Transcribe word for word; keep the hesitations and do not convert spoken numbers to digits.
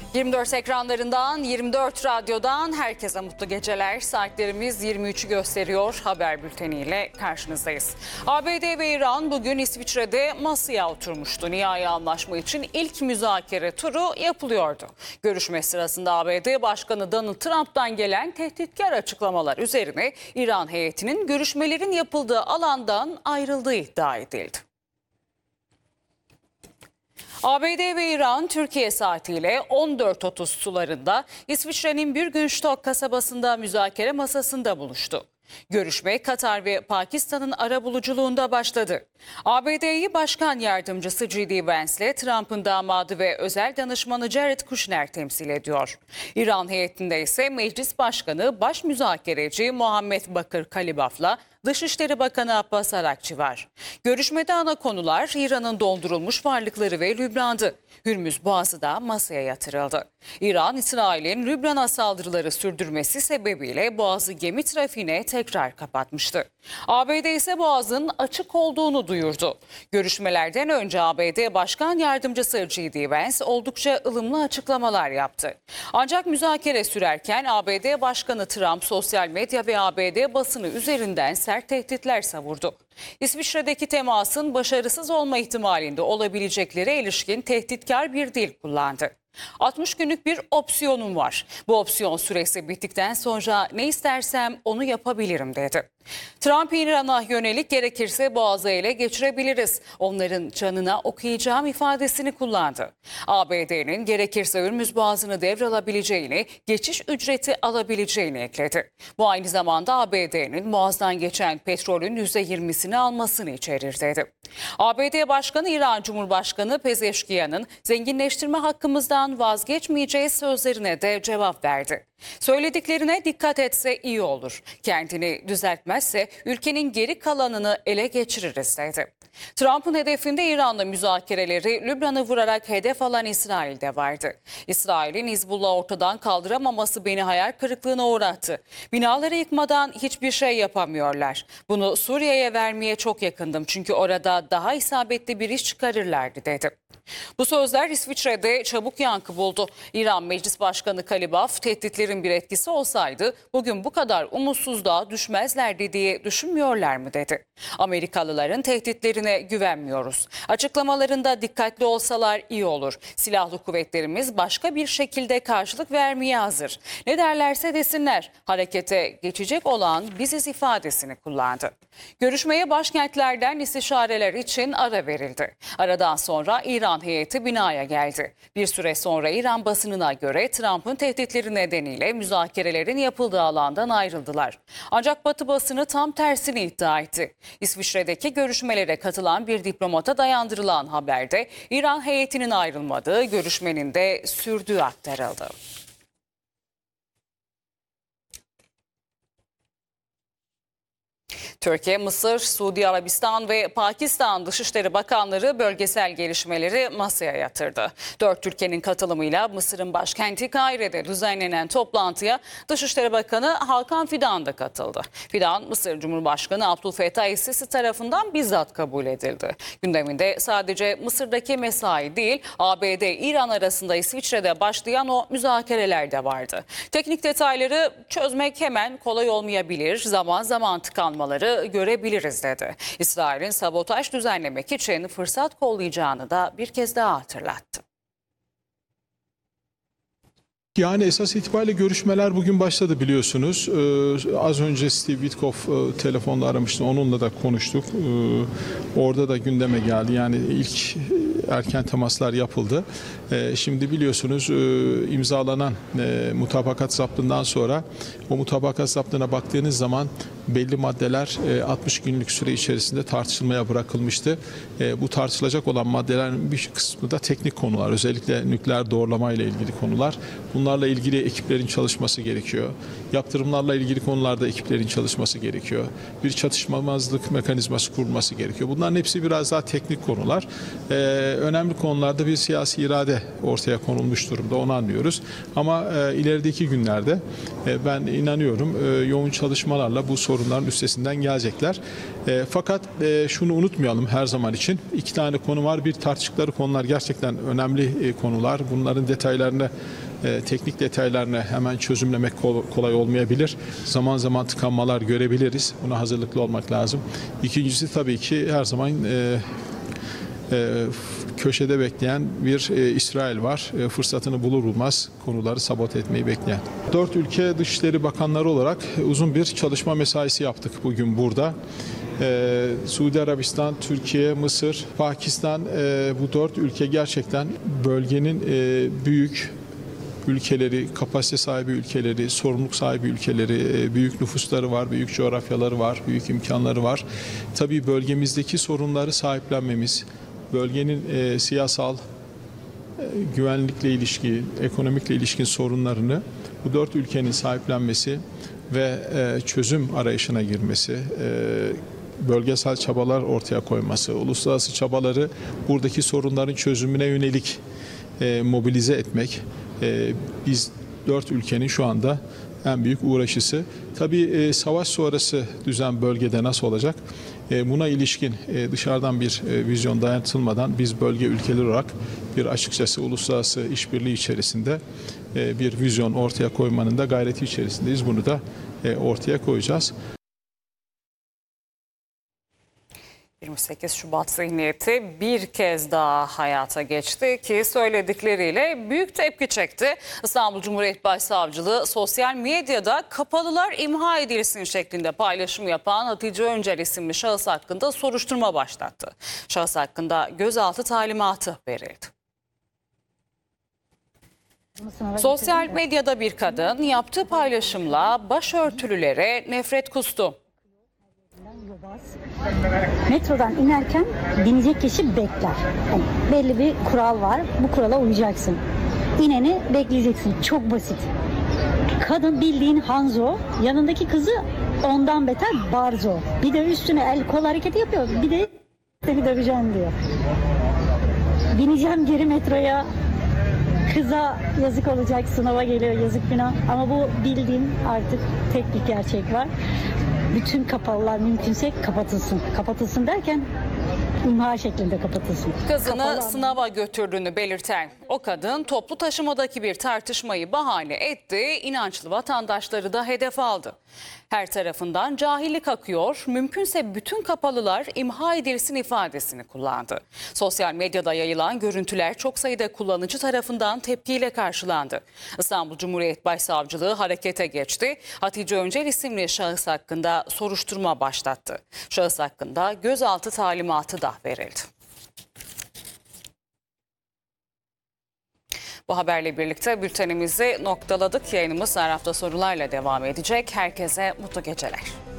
yirmi dört ekranlarından, yirmi dört radyodan herkese mutlu geceler. Saatlerimiz yirmi üçü gösteriyor. Haber bülteniyle karşınızdayız. A B D ve İran bugün İsviçre'de masaya oturmuştu. Nihai anlaşma için ilk müzakere turu yapılıyordu. Görüşme sırasında A B D Başkanı Donald Trump'tan gelen tehditkar açıklamalar üzerine İran heyetinin görüşmelerin yapıldığı alandan ayrıldığı iddia edildi. A B D ve İran Türkiye saatiyle on dört otuz sularında İsviçre'nin Bürgenstock kasabasında müzakere masasında buluştu. Görüşme Katar ve Pakistan'ın arabuluculuğunda başladı. A B D'yi Başkan Yardımcısı J D Vance'le Trump'ın damadı ve özel danışmanı Jared Kushner temsil ediyor. İran heyetinde ise Meclis Başkanı Baş Müzakereci Muhammed Bakır Kalibaf'la Dışişleri Bakanı Abbas Arakçı var. Görüşmede ana konular İran'ın dondurulmuş varlıkları ve Lübnan'dı. Hürmüz Boğazı da masaya yatırıldı. İran, İsrail'in Lübnan'a saldırıları sürdürmesi sebebiyle Boğazı gemi trafiğine tekrar kapatmıştı. A B D ise Boğaz'ın açık olduğunu duyurdu. Görüşmelerden önce A B D Başkan Yardımcısı J D Vance oldukça ılımlı açıklamalar yaptı. Ancak müzakere sürerken A B D Başkanı Trump sosyal medya ve A B D basını üzerinden sert tehditler savurdu. İsviçre'deki temasın başarısız olma ihtimalinde olabileceklere ilişkin tehditkar bir dil kullandı. altmış günlük bir opsiyonum var. Bu opsiyon süresi bittikten sonra ne istersem onu yapabilirim dedi. Trump İran'a yönelik gerekirse Boğaz'ı ele geçirebiliriz. Onların canına okuyacağım ifadesini kullandı. A B D'nin gerekirse Hürmüz Boğazı'nı devralabileceğini, geçiş ücreti alabileceğini ekledi. Bu aynı zamanda A B D'nin Boğaz'dan geçen petrolün yüzde yirmisini almasını içerir dedi. A B D Başkanı İran Cumhurbaşkanı Pezeşkiyan'ın zenginleştirme hakkımızdan vazgeçmeyeceğiz sözlerine de cevap verdi. Söylediklerine dikkat etse iyi olur. Kendini düzeltmezse ülkenin geri kalanını ele geçiririz dedi. Trump'ın hedefinde İran'la müzakereleri Lübnan'ı vurarak hedef alan İsrail'de vardı. İsrail'in Hizbullah'ı ortadan kaldıramaması beni hayal kırıklığına uğrattı. Binaları yıkmadan hiçbir şey yapamıyorlar. Bunu Suriye'ye vermeye çok yakındım çünkü orada daha isabetli bir iş çıkarırlardı dedi. Bu sözler İsviçre'de çabuk yankı buldu. İran Meclis Başkanı Kalibaf tehditlerin bir etkisi olsaydı bugün bu kadar umutsuzluğa düşmezlerdi diye düşünmüyorlar mı dedi. Amerikalıların tehditlerine güvenmiyoruz. Açıklamalarında dikkatli olsalar iyi olur. Silahlı kuvvetlerimiz başka bir şekilde karşılık vermeye hazır. Ne derlerse desinler, harekete geçecek olan biziz ifadesini kullandı. Görüşmeye başkentlerden istişareler için ara verildi. Aradan sonra İran heyeti binaya geldi. Bir süre sonra İran basınına göre Trump'ın tehditleri nedeniyle müzakerelerin yapıldığı alandan ayrıldılar. Ancak Batı basını tam tersini iddia etti. İsviçre'deki görüşmelere katılan bir diplomata dayandırılan haberde İran heyetinin ayrılmadığı, görüşmenin de sürdüğü aktarıldı. Türkiye, Mısır, Suudi Arabistan ve Pakistan Dışişleri Bakanları bölgesel gelişmeleri masaya yatırdı. Dört ülkenin katılımıyla Mısır'ın başkenti Kahire'de düzenlenen toplantıya Dışişleri Bakanı Hakan Fidan da katıldı. Fidan, Mısır Cumhurbaşkanı Abdülfettah el-Sisi tarafından bizzat kabul edildi. Gündeminde sadece Mısır'daki mesai değil, A B D-İran arasında İsviçre'de başlayan o müzakereler de vardı. Teknik detayları çözmek hemen kolay olmayabilir, zaman zaman tıkanmaları görebiliriz dedi. İsrail'in sabotaj düzenlemek için fırsat kollayacağını da bir kez daha hatırlattı. Yani esas itibariyle görüşmeler bugün başladı biliyorsunuz. Ee, az önce Steve Witkoff e, telefonla aramıştı. Onunla da konuştuk. Ee, orada da gündeme geldi. Yani ilk erken temaslar yapıldı. Ee, şimdi biliyorsunuz e, imzalanan e, mutabakat zaptından sonra o mutabakat zaptına baktığınız zaman belli maddeler e, altmış günlük süre içerisinde tartışılmaya bırakılmıştı. E, bu tartışılacak olan maddelerin bir kısmı da teknik konular. Özellikle nükleer doğrulama ile ilgili konular. Bunlarla ilgili ekiplerin çalışması gerekiyor. Yaptırımlarla ilgili konularda ekiplerin çalışması gerekiyor. Bir çatışmamazlık mekanizması kurulması gerekiyor. Bunların hepsi biraz daha teknik konular. Ee, önemli konularda bir siyasi irade ortaya konulmuş durumda, onu anlıyoruz. Ama e, ilerideki günlerde e, ben inanıyorum e, yoğun çalışmalarla bu sorun sorunların üstesinden gelecekler. E, fakat e, şunu unutmayalım her zaman için. İki tane konu var. Bir, tartıştıkları konular gerçekten önemli e, konular. Bunların detaylarını E, teknik detaylarını hemen çözümlemek kol, kolay olmayabilir. Zaman zaman tıkanmalar görebiliriz. Buna hazırlıklı olmak lazım. İkincisi tabii ki her zaman e, e, köşede bekleyen bir e, İsrail var. E, fırsatını bulur bulmaz konuları sabote etmeyi bekleyen. Dört ülke Dışişleri Bakanları olarak uzun bir çalışma mesaisi yaptık bugün burada. Ee, Suudi Arabistan, Türkiye, Mısır, Pakistan e, bu dört ülke gerçekten bölgenin e, büyük ülkeleri, kapasite sahibi ülkeleri, sorumluluk sahibi ülkeleri, büyük nüfusları var, büyük coğrafyaları var, büyük imkanları var. Tabii bölgemizdeki sorunları sahiplenmemiz, bölgenin e, siyasal, e, güvenlikle ilişkin, ekonomikle ilişkin sorunlarını bu dört ülkenin sahiplenmesi ve e, çözüm arayışına girmesi, e, bölgesel çabalar ortaya koyması, uluslararası çabaları buradaki sorunların çözümüne yönelik e, mobilize etmek. Ee, biz dört ülkenin şu anda en büyük uğraşısı. Tabii e, savaş sonrası düzen bölgede nasıl olacak? E, buna ilişkin e, dışarıdan bir e, vizyon dayatılmadan biz bölge ülkeleri olarak bir açıkçası uluslararası işbirliği içerisinde e, bir vizyon ortaya koymanın da gayreti içerisindeyiz. Bunu da e, ortaya koyacağız. yirmi sekiz Şubat zihniyeti bir kez daha hayata geçti ki söyledikleriyle büyük tepki çekti. İstanbul Cumhuriyet Başsavcılığı sosyal medyada kapalılar imha edilsin şeklinde paylaşım yapan Hatice Öncel isimli şahıs hakkında soruşturma başlattı. Şahıs hakkında gözaltı talimatı verildi. Sosyal medyada bir kadın yaptığı paylaşımla başörtülülere nefret kustu. Metrodan inerken binecek kişi bekler. Yani belli bir kural var. Bu kurala uyacaksın. İneni bekleyeceksin. Çok basit. Kadın bildiğin Hanzo, yanındaki kızı ondan beter Barzo. Bir de üstüne el kol hareketi yapıyor. Bir de seni döveceğim diyor. Bineceğim geri metroya. Kıza yazık olacak, sınava geliyor, yazık günah. Ama bu bildiğim artık tek bir gerçek var. Bütün kapalılar mümkünse kapatılsın. Kapatılsın derken imha şeklinde kapatılsın. Kızını Kapalı sınava götürdüğünü belirten o kadın toplu taşımadaki bir tartışmayı bahane etti, inançlı vatandaşları da hedef aldı. Her tarafından cahillik akıyor, mümkünse bütün kapalılar imha edilsin ifadesini kullandı. Sosyal medyada yayılan görüntüler çok sayıda kullanıcı tarafından tepkiyle karşılandı. İstanbul Cumhuriyet Başsavcılığı harekete geçti. Hatice Öncel isimli şahıs hakkında soruşturma başlattı. Şahıs hakkında gözaltı talimatı da verildi. Bu haberle birlikte bültenimizi noktaladık. Yayınımız her hafta sorularla devam edecek. Herkese mutlu geceler.